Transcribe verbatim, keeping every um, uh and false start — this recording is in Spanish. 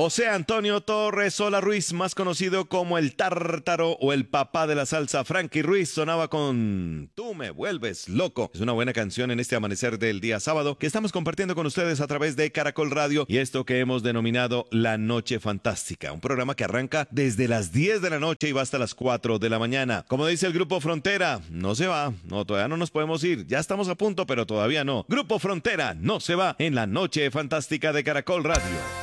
José Antonio Torres Sola Ruiz, más conocido como el Tártaro o el papá de la salsa, Frankie Ruiz, sonaba con Tú me vuelves loco. Es una buena canción en este amanecer del día sábado que estamos compartiendo con ustedes a través de Caracol Radio y esto que hemos denominado La Noche Fantástica, un programa que arranca desde las diez de la noche y va hasta las cuatro de la mañana. Como dice el Grupo Frontera, no se va, no, todavía no nos podemos ir, ya estamos a punto, pero todavía no. Grupo Frontera no se va en La Noche Fantástica de Caracol Radio.